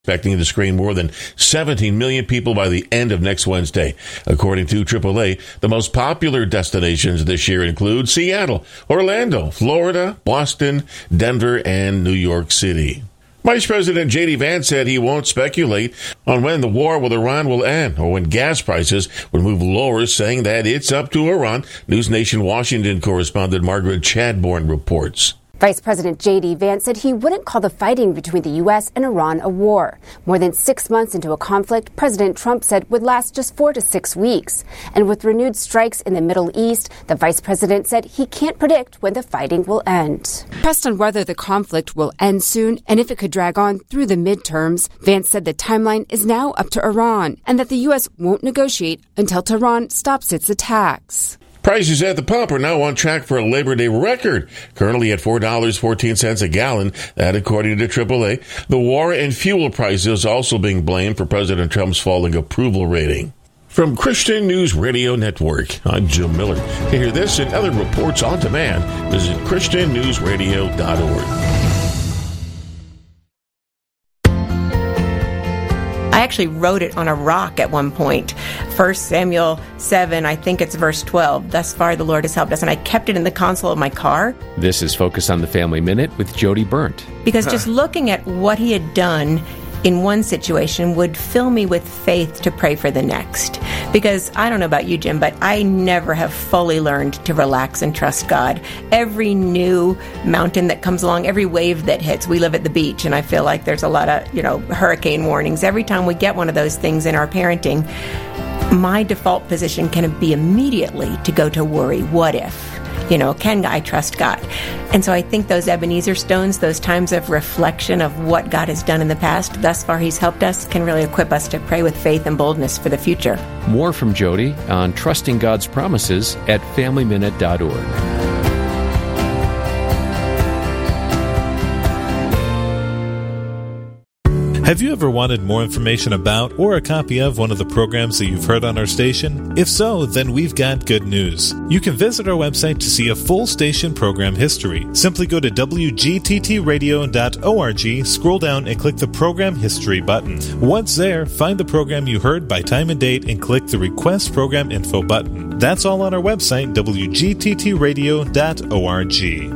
expecting to screen more than 17 million people by the end of next Wednesday. According to AAA, the most popular destinations this year include Seattle, Orlando, Florida, Boston, Denver, and New York City. Vice President J.D. Vance said he won't speculate on when the war with Iran will end or when gas prices will move lower, saying that it's up to Iran. News Nation Washington correspondent Margaret Chadbourne reports. Vice President J.D. Vance said he wouldn't call the fighting between the U.S. and Iran a war. More than 6 months into a conflict, President Trump said would last just 4 to 6 weeks. And with renewed strikes in the Middle East, the vice president said he can't predict when the fighting will end. Pressed on whether the conflict will end soon and if it could drag on through the midterms, Vance said the timeline is now up to Iran and that the U.S. won't negotiate until Tehran stops its attacks. Prices at the pump are now on track for a Labor Day record, currently at $4.14 a gallon. That, according to AAA. The war and fuel prices also being blamed for President Trump's falling approval rating. From Christian News Radio Network, I'm Jim Miller. To hear this and other reports on demand, visit ChristianNewsRadio.org. I actually wrote it on a rock at one point. 1 Samuel 7, I think it's verse 12. Thus far the Lord has helped us. And I kept it in the console of my car. This is Focus on the Family Minute with Jody Berndt. Because just looking at what he had done in one situation would fill me with faith to pray for the next. Because I don't know about you, Jim, but I never have fully learned to relax and trust God. Every new mountain that comes along, every wave that hits, we live at the beach, and I feel like there's a lot of, hurricane warnings. Every time we get one of those things in our parenting, my default position can be immediately to go to worry. What if? Can I trust God? And so I think those Ebenezer stones, those times of reflection of what God has done in the past, thus far He's helped us, can really equip us to pray with faith and boldness for the future. More from Jody on trusting God's promises at FamilyMinute.org. Have you ever wanted more information about or a copy of one of the programs that you've heard on our station? If so, then we've got good news. You can visit our website to see a full station program history. Simply go to wgttradio.org, scroll down and click the Program History button. Once there, find the program you heard by time and date and click the Request Program Info button. That's all on our website, wgttradio.org.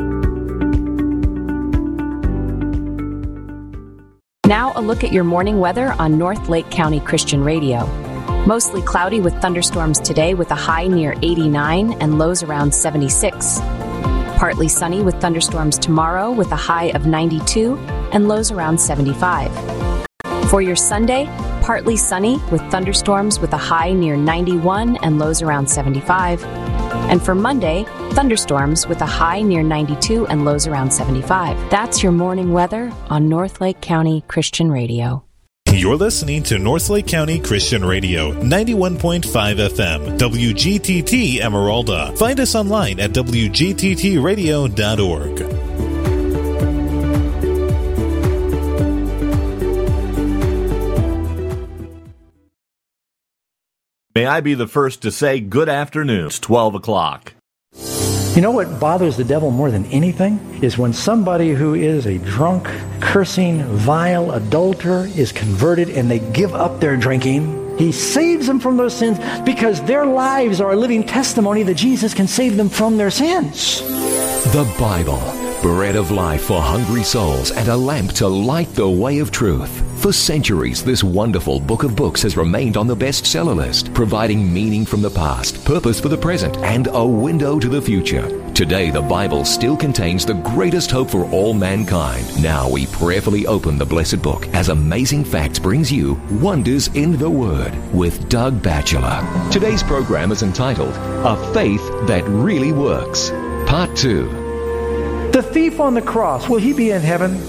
Now a look at your morning weather on North Lake County Christian Radio. Mostly cloudy with thunderstorms today with a high near 89 and lows around 76. Partly sunny with thunderstorms tomorrow with a high of 92 and lows around 75. For your Sunday, partly sunny with thunderstorms with a high near 91 and lows around 75. And for Monday, thunderstorms with a high near 92 and lows around 75. That's your morning weather on North Lake County Christian Radio. You're listening to North Lake County Christian Radio, 91.5 FM, WGTT Emeralda. Find us online at WGTTradio.org. May I be the first to say good afternoon. It's 12 o'clock. You know what bothers the devil more than anything is when somebody who is a drunk, cursing, vile adulterer is converted and they give up their drinking. He saves them from those sins because their lives are a living testimony that Jesus can save them from their sins. The Bible, bread of life for hungry souls and a lamp to light the way of truth. For centuries, this wonderful book of books has remained on the bestseller list, providing meaning from the past, purpose for the present, and a window to the future. Today, the Bible still contains the greatest hope for all mankind. Now we prayerfully open the blessed book as Amazing Facts brings you Wonders in the Word with Doug Batchelor. Today's program is entitled A Faith That Really Works, Part 2. The thief on the cross, will he be in heaven?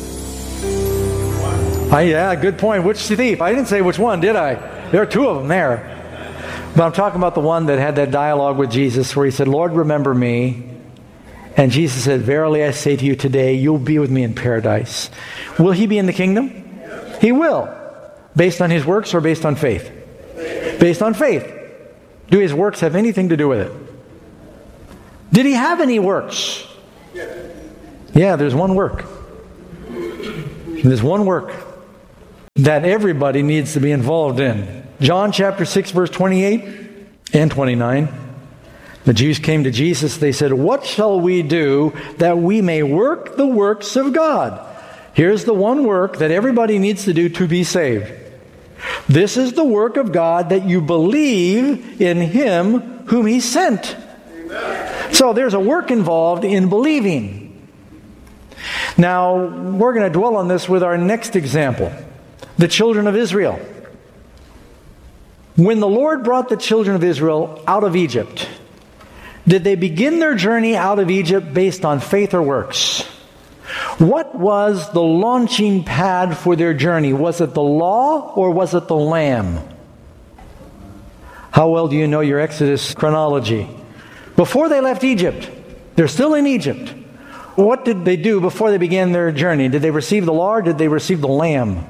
Yeah, good point. Which thief? I didn't say which one, did I? There are two of them there. But I'm talking about the one that had that dialogue with Jesus where he said, Lord, remember me. And Jesus said, verily I say to you today, you'll be with me in paradise. Will he be in the kingdom? He will. Based on his works or based on faith? Based on faith. Do his works have anything to do with it? Did he have any works? Yeah, there's one work. There's one work. that everybody needs to be involved in. John chapter 6, verse 28 and 29. The Jews came to Jesus. They said, "What shall we do that we may work the works of God?" Here's the one work that everybody needs to do to be saved. "This is the work of God, that you believe in Him whom He sent." Amen. So there's a work involved in believing. Now, we're going to dwell on this with our next example. The children of Israel. When the Lord brought the children of Israel out of Egypt, did they begin their journey out of Egypt based on faith or works? What was the launching pad for their journey? Was it the law or was it the Lamb? How well do you know your Exodus chronology? Before they left Egypt, they're still in Egypt. What did they do before they began their journey? Did they receive the law or did they receive the Lamb?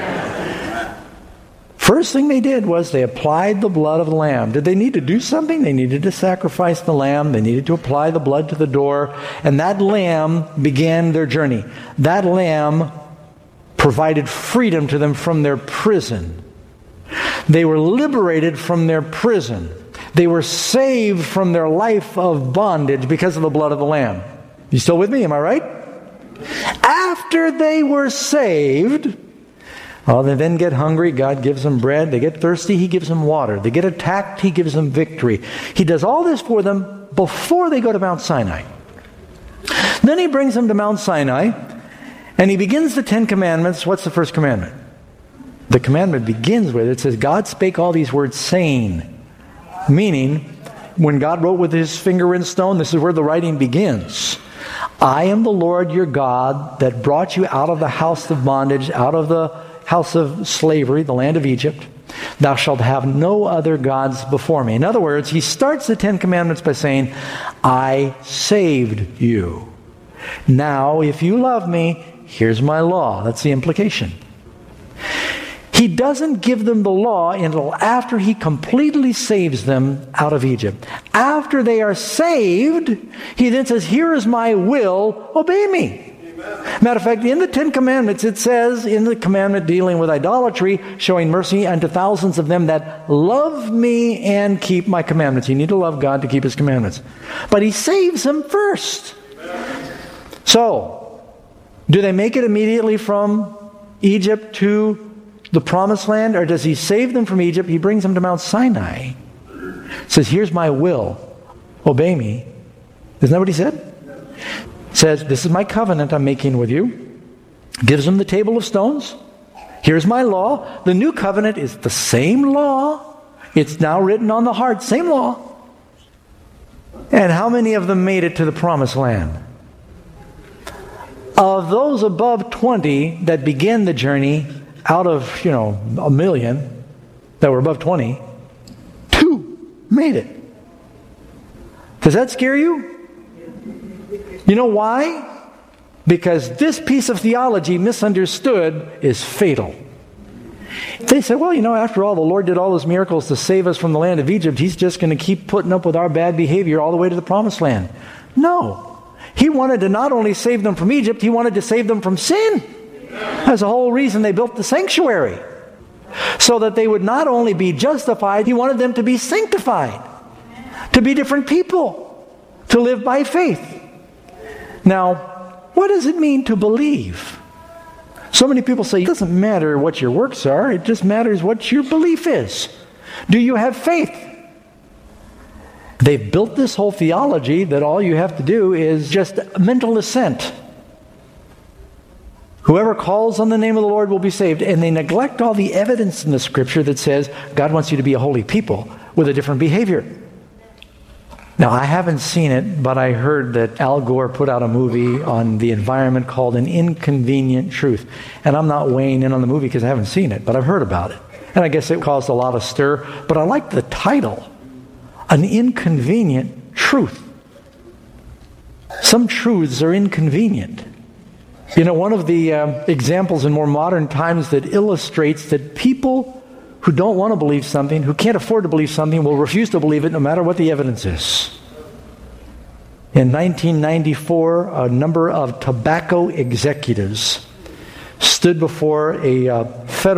First thing they did was they applied the blood of the lamb. Did they need to do something? They needed to sacrifice the lamb. They needed to apply the blood to the door. And that lamb began their journey. That lamb provided freedom to them from their prison. They were liberated from their prison. They were saved from their life of bondage because of the blood of the lamb. You still with me? Am I right? After they were saved, they then get hungry, God gives them bread. They get thirsty, He gives them water. They get attacked, He gives them victory. He does all this for them before they go to Mount Sinai. Then He brings them to Mount Sinai, and He begins the 10 Commandments. What's the first commandment? The commandment begins with, it says, God spake all these words saying. Meaning, when God wrote with His finger in stone, this is where the writing begins. I am the Lord your God that brought you out of the house of bondage, out of the house of slavery, the land of Egypt. Thou shalt have no other gods before me. In other words, He starts the 10 Commandments by saying, I saved you. Now, if you love me, here's my law. That's the implication. He doesn't give them the law until after He completely saves them out of Egypt. After they are saved, He then says, here is my will, obey me. Matter of fact, in the 10 Commandments, it says, in the commandment dealing with idolatry, showing mercy unto thousands of them that love me and keep my commandments. You need to love God to keep His commandments. But He saves them first. So, do they make it immediately from Egypt to the Promised Land? Or does He save them from Egypt? He brings them to Mount Sinai. Says, here's my will. Obey me. Isn't that what He said? Says, this is my covenant I'm making with you. Gives them the table of stones. Here's my law. The new covenant is the same law. It's now written on the heart. Same law. And how many of them made it to the Promised Land? Of those above 20 that began the journey, out of, 1 million that were above 20, 2 made it. Does that scare you? You know why? Because this piece of theology, misunderstood, is fatal. They said, well, after all, the Lord did all those miracles to save us from the land of Egypt. He's just going to keep putting up with our bad behavior all the way to the Promised Land. No. He wanted to not only save them from Egypt, He wanted to save them from sin. That's the whole reason they built the sanctuary. So that they would not only be justified, He wanted them to be sanctified. To be different people. To live by faith. Now, what does it mean to believe? So many people say, it doesn't matter what your works are, it just matters what your belief is. Do you have faith? They've built this whole theology that all you have to do is just mental assent. Whoever calls on the name of the Lord will be saved. And they neglect all the evidence in the Scripture that says God wants you to be a holy people with a different behavior. Now, I haven't seen it, but I heard that Al Gore put out a movie on the environment called An Inconvenient Truth. And I'm not weighing in on the movie because I haven't seen it, but I've heard about it. And I guess it caused a lot of stir. But I like the title, An Inconvenient Truth. Some truths are inconvenient. One of the examples in more modern times that illustrates that people who don't want to believe something, who can't afford to believe something, will refuse to believe it no matter what the evidence is. In 1994, a number of tobacco executives stood before a federal